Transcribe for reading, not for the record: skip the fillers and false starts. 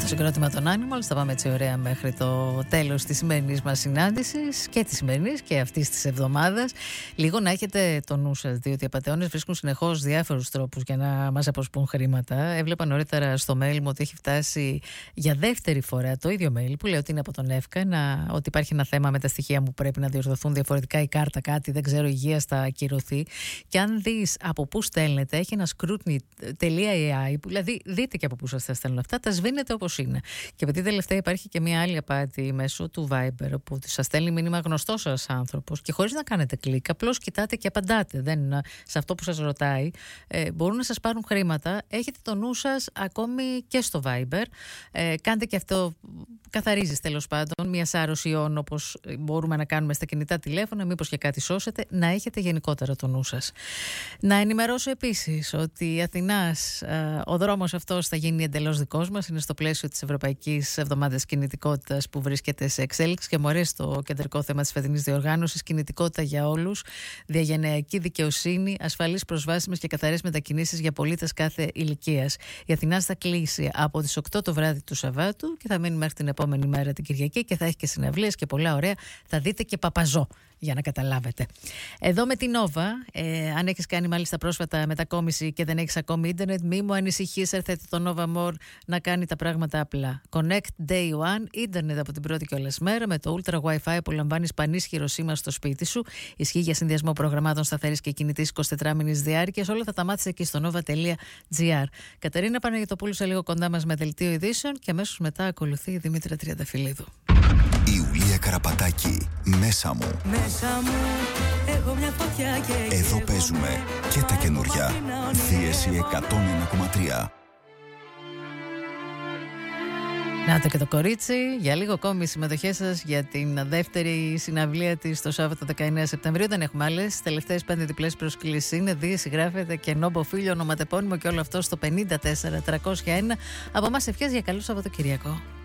συγκρότημα των Animals. Θα πάμε έτσι ωραία μέχρι το τέλος της σημερινής μας συνάντησης και της σημερινής και αυτής της εβδομάδας. Λίγο να έχετε το νου σας, διότι οι απατεώνες βρίσκουν συνεχώς διάφορους τρόπους για να μας αποσπούν χρήματα. Έβλεπα νωρίτερα στο mail μου ότι έχει φτάσει για δεύτερη φορά το ίδιο mail που λέει ότι είναι από τον ΕΦΚΑ, ότι υπάρχει ένα θέμα με τα στοιχεία μου που πρέπει να διορθωθούν διαφορετικά, η κάρτα κάτι, δεν ξέρω, υγείας θα ακυρωθεί. Και αν δεις από πού στέλνετε, έχει ένα scrutiny.ai, που δηλαδή δείτε και από πού σας τα στέλνουν αυτά, τα σβήνετε όπως είναι. Και επειδή τελευταία υπάρχει και μια άλλη απάτη μέσω του Viber, που σας στέλνει μήνυμα γνωστός σας άνθρωπος και χωρίς να κάνετε κλικ, απλώς κοιτάτε και απαντάτε. Σε αυτό που σας ρωτάει, μπορούν να σας πάρουν χρήματα. Έχετε το νου σας ακόμη και στο Viber. Κάντε και αυτό, καθαρίζεις τέλος πάντων μια σάρωση ιών όπως μπορούμε να κάνουμε στα κινητά τηλέφωνα, μήπως και κάτι σώσετε. Να έχετε γενικότερα το νου σας. Να ενημερώσω επίσης ότι η Αθηνάς, ο δρόμος αυτός θα γίνει εντελώς δικός μας. Είναι στο πλαίσιο της Ευρωπαϊκής Εβδομάδας Κινητικότητας που βρίσκεται σε εξέλιξη και μου αρέσει το κεντρικό θέμα της φετινής διοργάνωσης. Κινητικότητα για όλους, διαγενειακή δικαιοσύνη, ασφαλείς, προσβάσιμες και καθαρές μετακινήσεις για πολίτες κάθε ηλικίας. Η Αθηνάς θα κλείσει από τις 8 το βράδυ του Σαββάτου και θα μείνει μέχρι την επόμενη μέρα την Κυριακή και θα έχει και συναυλίες και πολλά ωραία. Θα δείτε και παπαζό, για να καταλάβετε. Εδώ με την Nova, αν έχεις κάνει μάλιστα πρόσφατα μετακόμιση και δεν έχεις ακόμη ίντερνετ, μη μου ανησυχείς, έρθετε το Nova More να κάνει τα πράγματα απλά. Connect Day One, ίντερνετ από την πρώτη κιόλας μέρα, με το Ultra Wi-Fi που λαμβάνεις πανίσχυρο σήμα στο σπίτι σου. Ισχύει για συνδυασμό προγραμμάτων σταθερής και κινητής 24μηνης διάρκειας. Όλα θα τα μάθεις εκεί στο nova.gr. Κατερίνα Παναγιωτοπούλου σε λίγο κοντά μας με δελτίο ειδήσεων και αμέσως μετά ακολουθεί η Δημήτρια Τριανταφυλλίδου. Ιουλία Καραπατάκη, μέσα μου. Μέσα μου έχω μια φωτιά και εδώ παίζουμε και τα καινούρια. Δίεση 101,3. Να το και το κορίτσι, για λίγο ακόμη συμμετοχές σας για την δεύτερη συναυλία της το Σάββατο 19 Σεπτεμβρίου. Δεν έχουμε άλλες. Τελευταίες 5 διπλές προσκλήσεις είναι. Δίεση γράφεται και Νόμπο Φίλιο, ονοματεπώνυμο και όλο αυτό στο 54301. Από εμάς ευχές για καλό Σαββατοκυριακό.